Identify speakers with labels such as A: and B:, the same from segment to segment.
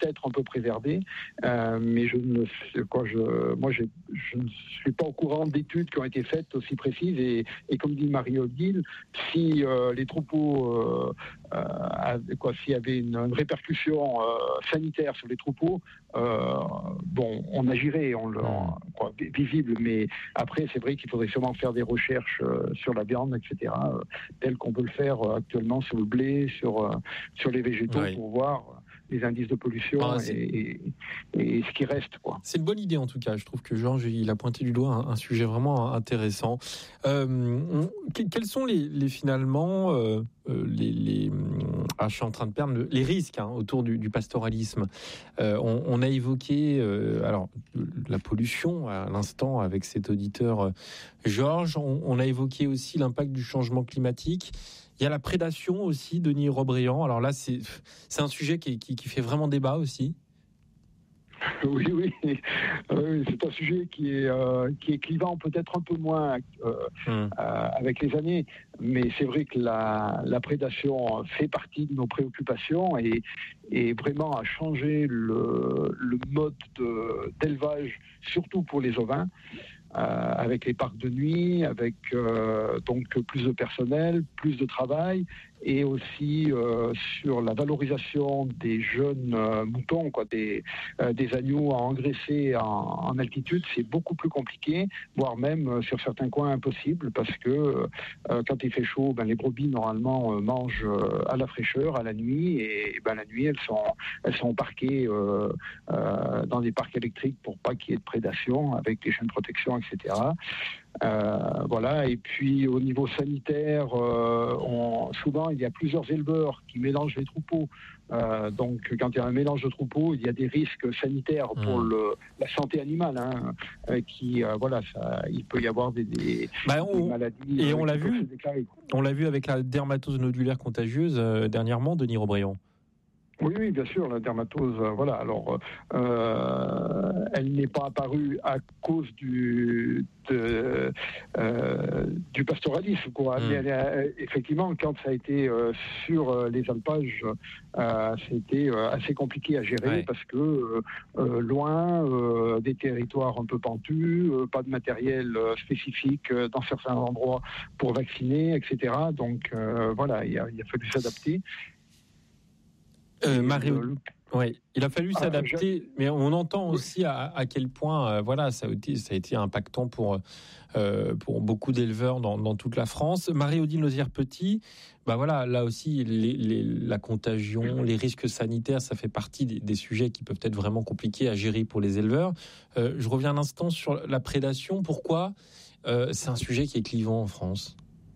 A: être un peu préservés, mais je ne suis pas au courant d'études qui ont été faites aussi précises. Et comme dit Marie-Odile, si les troupeaux, s'il y avait une répercussion sanitaire sur les troupeaux, on agirait, visible. Mais après, c'est vrai qu'il faudrait sûrement faire des recherches sur la viande, etc., telles qu'on peut le faire actuellement sur le blé, sur les végétaux, pour voir les indices de pollution et ce qui reste, quoi.
B: C'est une bonne idée en tout cas. Je trouve que Georges il a pointé du doigt un sujet vraiment intéressant. Quels sont finalement je suis en train de perdre les risques autour du pastoralisme. On a évoqué la pollution à l'instant avec cet auditeur Georges. On a évoqué aussi l'impact du changement climatique. Il y a la prédation aussi, Denis Robriand. Alors là, c'est un sujet qui fait vraiment débat aussi.
A: Oui, c'est un sujet qui est clivant, peut-être un peu moins avec les années, mais c'est vrai que la prédation fait partie de nos préoccupations et vraiment a changé le mode d'élevage, surtout pour les ovins. Avec les parcs de nuit, avec donc plus de personnel, plus de travail, et aussi sur la valorisation des jeunes moutons, des agneaux à engraisser en altitude, c'est beaucoup plus compliqué, voire même sur certains coins impossible, parce que quand il fait chaud, les brebis normalement mangent à la fraîcheur, à la nuit, et la nuit elles sont parquées dans des parcs électriques pour pas qu'il y ait de prédation, avec des chaînes de protection, etc. Et puis au niveau sanitaire, souvent il y a plusieurs éleveurs qui mélangent les troupeaux. Donc quand il y a un mélange de troupeaux, il y a des risques sanitaires pour la santé animale, il peut y avoir des maladies.
B: Et on l'a vu avec la dermatose nodulaire contagieuse dernièrement, Denis Robriand.
A: Oui, bien sûr, la dermatose, elle n'est pas apparue à cause du pastoralisme, Mais effectivement, quand ça a été sur les alpages, c'était assez compliqué à gérer parce que loin des territoires un peu pentus, pas de matériel spécifique dans certains endroits pour vacciner, etc. Donc il a fallu s'adapter.
B: Il a fallu s'adapter, mais on entend aussi à quel point ça a été impactant pour beaucoup d'éleveurs dans toute la France. Marie-Odile Nozière-Petit, là aussi la contagion, les risques sanitaires, ça fait partie des sujets qui peuvent être vraiment compliqués à gérer pour les éleveurs. Je reviens un instant sur la prédation. Pourquoi c'est un sujet qui est clivant en France ?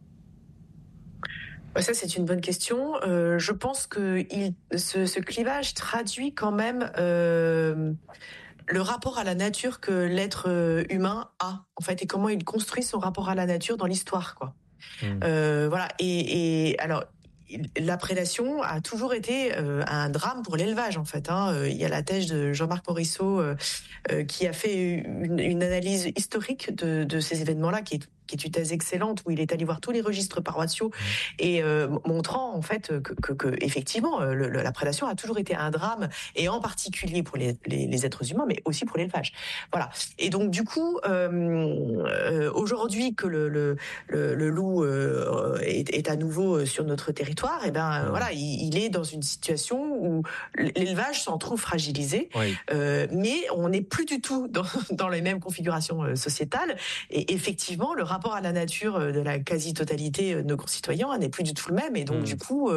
C: Ça, c'est une bonne question. Je pense que ce clivage traduit quand même le rapport à la nature que l'être humain a, en fait, et comment il construit son rapport à la nature dans l'histoire, quoi. Et alors, la prédation a toujours été un drame pour l'élevage, en fait. Il y a la thèse de Jean-Marc Morisseau qui a fait une analyse historique de ces événements-là, qui est une thèse excellente, où il est allé voir tous les registres paroissiaux et montrant en fait que effectivement la prédation a toujours été un drame, et en particulier pour les êtres humains, mais aussi pour l'élevage. Voilà. Et donc du coup, aujourd'hui que le loup est à nouveau sur notre territoire, il est dans une situation où l'élevage s'en trouve fragilisé, mais on n'est plus du tout dans les mêmes configurations sociétales, et effectivement le rapport à la nature de la quasi-totalité de nos concitoyens n'est plus du tout le même, et donc du coup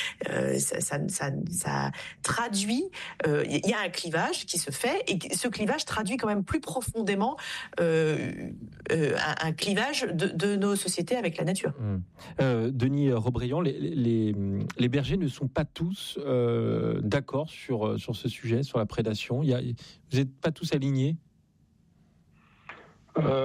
C: ça traduit, il y a un clivage qui se fait, et ce clivage traduit quand même plus profondément un clivage de nos sociétés avec la nature.
B: Denis Robriand, les bergers ne sont pas tous d'accord sur ce sujet, sur la prédation. Vous n'êtes pas tous alignés ?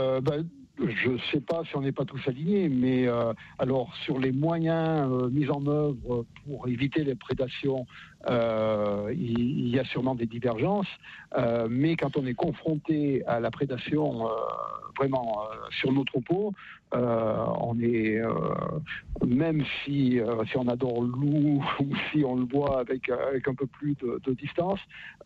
A: je ne sais pas si on n'est pas tous alignés, mais alors sur les moyens mis en œuvre pour éviter les prédations, il y a sûrement des divergences, mais quand on est confronté à la prédation vraiment sur nos troupeaux, on est même si on adore le loup ou si on le voit avec un peu plus de distance,